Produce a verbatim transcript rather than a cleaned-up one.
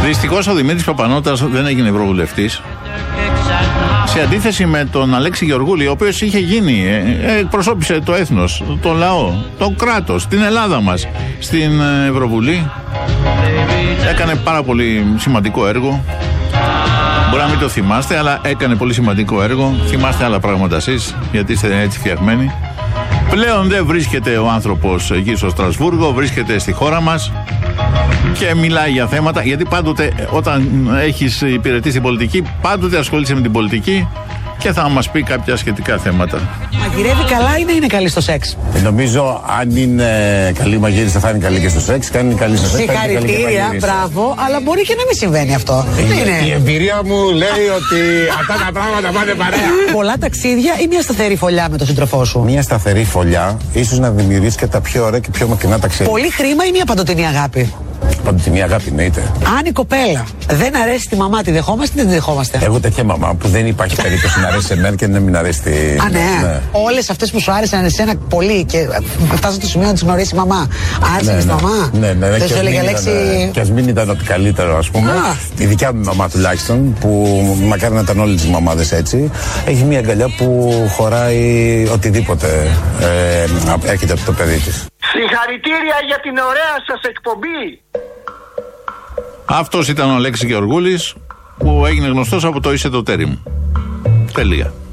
Δυστυχώς ο Δημήτρης Παπανώτας δεν έγινε ευρωβουλευτής. Σε αντίθεση με τον Αλέξη Γεωργούλη, ο οποίος είχε γίνει, ε, εκπροσώπησε το έθνος, το λαό, το κράτος, την Ελλάδα μας στην Ευρωβουλή. Έκανε πάρα πολύ σημαντικό έργο. Μπορεί να μην το θυμάστε, αλλά έκανε πολύ σημαντικό έργο. Θυμάστε άλλα πράγματα εσείς, γιατί είστε έτσι φτιαγμένοι. Πλέον δεν βρίσκεται ο άνθρωπος εκεί στο Στρασβούργο, βρίσκεται στη χώρα μας και μιλάει για θέματα, γιατί πάντοτε όταν έχεις υπηρετήσει την πολιτική, πάντοτε ασχολείσαι με την πολιτική και θα μας πει κάποια σχετικά θέματα. Μαγειρεύει καλά ή να είναι καλή στο σεξ? Ε, νομίζω αν είναι καλή μαγείρισα θα είναι καλή και στο σεξ. Αν είναι καλή στο σεξ θα είναι καλή και συγχαρητήρια, μπράβο, αλλά μπορεί και να μην συμβαίνει αυτό. Είναι. Η εμπειρία μου λέει ότι αυτά τα πράγματα πάνε παρέα. Πολλά ταξίδια ή μια σταθερή φωλιά με τον σύντροφό σου? Μια σταθερή φωλιά, ίσως να δημιουργήσει και τα πιο ωραία και πιο μακρινά ταξίδια. Πολύ χρήμα ή μια παντοτινή αγάπη? Παντοτινή αγάπη, εννοείται. Αν η κοπέλα δεν αρέσει τη μαμά, τη δεχόμαστε ή δεν τη δεχόμαστε? Έχω τέτοια μαμά που δεν υπάρχει περίπτωση να αρέσει σε μένα και να μην αρέσει τη. Α, ναι. ναι. Όλες αυτές που σου άρεσαν εσένα πολύ και φτάσαν στο σημείο να τις γνωρίσει η μαμά. Άρεσε ναι, τη ναι. μαμά. Ναι, ναι, ναι. Δεν σου έλεγε λέξη. Και ας μην ήταν ότι καλύτερο, ας πούμε. Α. Η δικιά μου μαμά τουλάχιστον, που μακάρι να ήταν όλες τις μαμάδες έτσι, έχει μια αγκαλιά που χωράει οτιδήποτε ε, έρχεται από το παιδί της. Συγχαρητήρια για την ωραία σας εκπομπή. Αυτός ήταν ο Αλέξης Γεωργούλης, που έγινε γνωστός από το «Είσαι το τέρι μου». Τελεία.